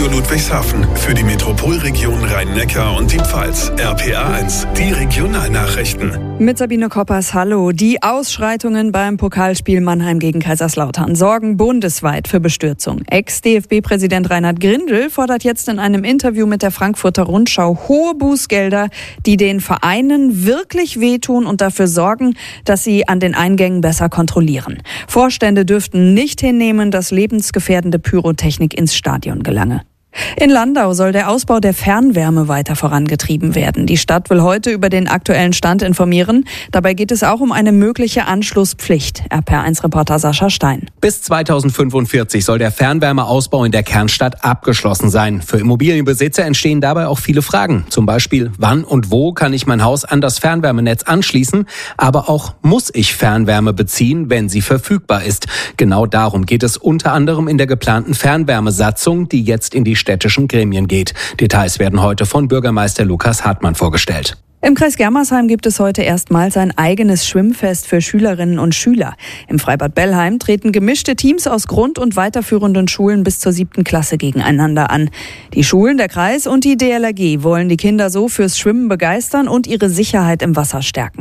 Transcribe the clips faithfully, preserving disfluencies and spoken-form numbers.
Radio Ludwigshafen für die Metropolregion Rhein-Neckar und die Pfalz. R P A eins, die Regionalnachrichten. Mit Sabine Koppers, hallo. Die Ausschreitungen beim Pokalspiel Mannheim gegen Kaiserslautern sorgen bundesweit für Bestürzung. Ex-D F B-Präsident Reinhard Grindel fordert jetzt in einem Interview mit der Frankfurter Rundschau hohe Bußgelder, die den Vereinen wirklich wehtun und dafür sorgen, dass sie an den Eingängen besser kontrollieren. Vorstände dürften nicht hinnehmen, dass lebensgefährdende Pyrotechnik ins Stadion gelange. In Landau soll der Ausbau der Fernwärme weiter vorangetrieben werden. Die Stadt will heute über den aktuellen Stand informieren. Dabei geht es auch um eine mögliche Anschlusspflicht. R P A eins Reporter Sascha Stein. Bis zweitausendfünfundvierzig soll der Fernwärmeausbau in der Kernstadt abgeschlossen sein. Für Immobilienbesitzer entstehen dabei auch viele Fragen. Zum Beispiel, wann und wo kann ich mein Haus an das Fernwärmenetz anschließen? Aber auch, muss ich Fernwärme beziehen, wenn sie verfügbar ist? Genau darum geht es unter anderem in der geplanten Fernwärmesatzung, die jetzt in die städtischen Gremien geht. Details werden heute von Bürgermeister Lukas Hartmann vorgestellt. Im Kreis Germersheim gibt es heute erstmals ein eigenes Schwimmfest für Schülerinnen und Schüler. Im Freibad Bellheim treten gemischte Teams aus Grund- und weiterführenden Schulen bis zur siebten Klasse gegeneinander an. Die Schulen, der Kreis und die D L R G wollen die Kinder so fürs Schwimmen begeistern und ihre Sicherheit im Wasser stärken.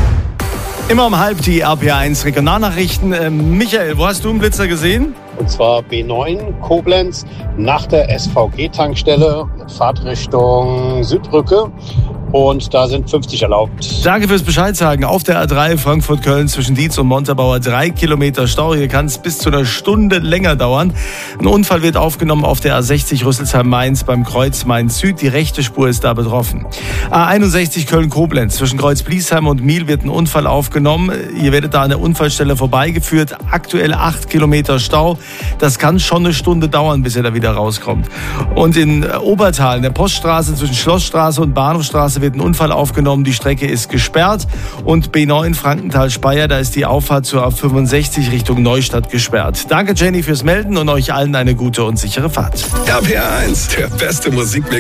Immer um halb die R P A eins Regionalnachrichten. Äh, Michael, wo hast du einen Blitzer gesehen? Und zwar B neun Koblenz nach der S V G-Tankstelle, Fahrtrichtung Südbrücke. Und da sind fünfzig erlaubt. Danke fürs Bescheid sagen. Auf der A drei Frankfurt-Köln zwischen Dietz und Montabaur drei Kilometer Stau. Hier kann es bis zu einer Stunde länger dauern. Ein Unfall wird aufgenommen auf der A sechzig Rüsselsheim-Mainz beim Kreuz Mainz-Süd. Die rechte Spur ist da betroffen. A einundsechzig Köln-Koblenz zwischen Kreuz Bliesheim und Miel wird ein Unfall aufgenommen. Ihr werdet da an der Unfallstelle vorbeigeführt. Aktuell acht Kilometer Stau. Das kann schon eine Stunde dauern, bis ihr da wieder rauskommt. Und in Obertal, in der Poststraße zwischen Schlossstraße und Bahnhofstraße, wird ein Unfall aufgenommen. Die Strecke ist gesperrt. Und B neun Frankenthal-Speyer, da ist die Auffahrt zur A fünfundsechzig Richtung Neustadt gesperrt. Danke, Jenny, fürs Melden und euch allen eine gute und sichere Fahrt. R P A eins, der beste Musikmix.